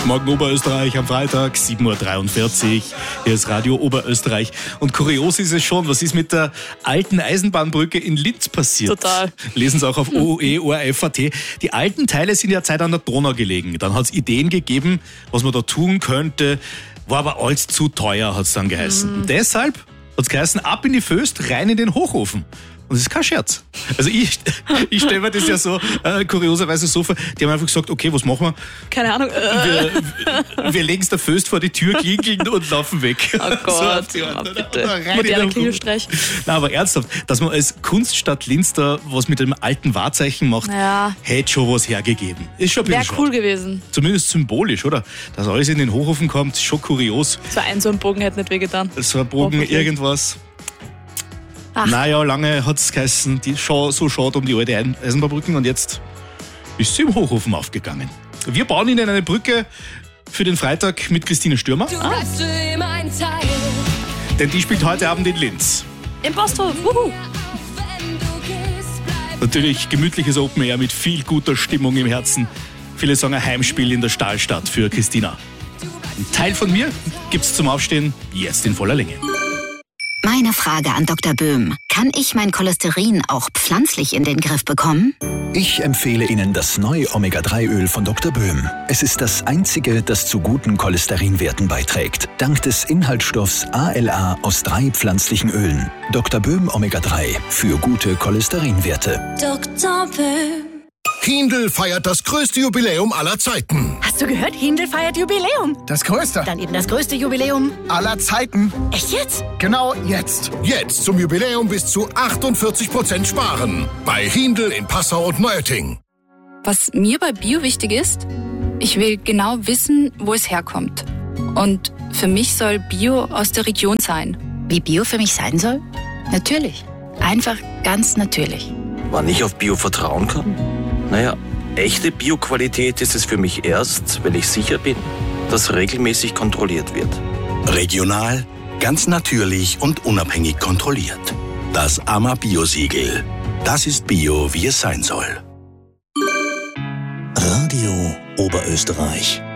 Morgen Oberösterreich am Freitag, 7.43 Uhr. Hier ist Radio Oberösterreich. Und kurios ist es schon, was ist mit der alten Eisenbahnbrücke in Linz passiert? Total. Lesen Sie auch auf OE, ORF.at. Die alten Teile sind ja Zeit an der Donau gelegen. Dann hat es Ideen gegeben, was man da tun könnte. War aber alles zu teuer, hat es dann geheißen. Und deshalb hat es geheißen, ab in die Föst, rein in den Hochofen. Und das ist kein Scherz. Also ich stelle mir das ja so kurioserweise so vor, die haben einfach gesagt, okay, was machen wir? Keine Ahnung. Wir legen es der Föst vor die Tür, klingeln und laufen weg. Oh Gott, moderner Klingelstreich. Nein, aber ernsthaft, dass man als Kunststadt Linz da was mit dem alten Wahrzeichen macht, hätte schon was hergegeben. Ist schon ein bisschen wäre cool gewesen. Zumindest symbolisch, oder? Dass alles in den Hochofen kommt, ist schon kurios. So ein Bogen hätte nicht wehgetan. So ein Bogen, irgendwas. Ach. Naja, lange hat es geheißen, so schade um die alte Eisenbahnbrücken und jetzt ist sie im Hochofen aufgegangen. Wir bauen Ihnen eine Brücke für den Freitag mit Christine Stürmer. Denn die spielt heute Abend in Linz. Im Posthof. Natürlich gemütliches Open Air mit viel guter Stimmung im Herzen. Viele sagen ein Heimspiel in der Stahlstadt für Christina. Ein Teil von mir gibt's zum Aufstehen jetzt in voller Länge. Meine Frage an Dr. Böhm. Kann ich mein Cholesterin auch pflanzlich in den Griff bekommen? Ich empfehle Ihnen das neue Omega-3-Öl von Dr. Böhm. Es ist das einzige, das zu guten Cholesterinwerten beiträgt. Dank des Inhaltsstoffs ALA aus 3 pflanzlichen Ölen. Dr. Böhm Omega-3 für gute Cholesterinwerte. Dr. Böhm. Hindl feiert das größte Jubiläum aller Zeiten. Hast du gehört? Hindl feiert Jubiläum. Das größte? Dann eben das größte Jubiläum aller Zeiten. Echt jetzt? Genau jetzt. Jetzt zum Jubiläum bis zu 48% sparen. Bei Hindl in Passau und Neuötting. Was mir bei Bio wichtig ist, ich will genau wissen, wo es herkommt. Und für mich soll Bio aus der Region sein. Wie Bio für mich sein soll? Natürlich. Einfach ganz natürlich. Wann ich auf Bio vertrauen kann? Naja, echte Bio-Qualität ist es für mich erst, wenn ich sicher bin, dass regelmäßig kontrolliert wird. Regional, ganz natürlich und unabhängig kontrolliert. Das AMA-Bio-Siegel. Das ist Bio, wie es sein soll. Radio Oberösterreich.